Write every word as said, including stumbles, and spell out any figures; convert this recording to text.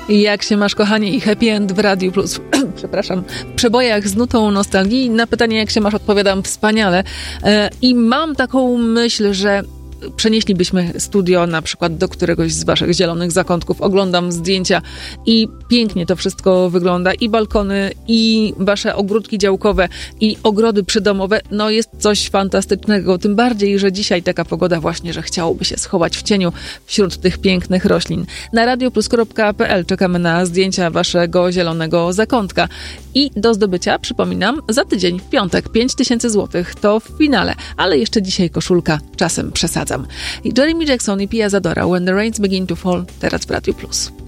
Jak się masz, kochanie, i happy end w Radiu Plus. Przepraszam. W przebojach z nutą nostalgii. Na pytanie, jak się masz, odpowiadam wspaniale. I mam taką myśl, że przenieślibyśmy studio na przykład do któregoś z waszych zielonych zakątków. Oglądam zdjęcia i pięknie to wszystko wygląda. I balkony, i wasze ogródki działkowe, i ogrody przydomowe. No jest coś fantastycznego. Tym bardziej, że dzisiaj taka pogoda właśnie, że chciałoby się schować w cieniu wśród tych pięknych roślin. Na radioplus kropka pe el czekamy na zdjęcia waszego zielonego zakątka. I do zdobycia, przypominam, za tydzień, w piątek, pięć tysięcy złotych to w finale. Ale jeszcze dzisiaj koszulka, czasem przesadzam. I Jeremy Jackson i Pia Zadora, When the Rains Begin to Fall, teraz w Radiu Plus.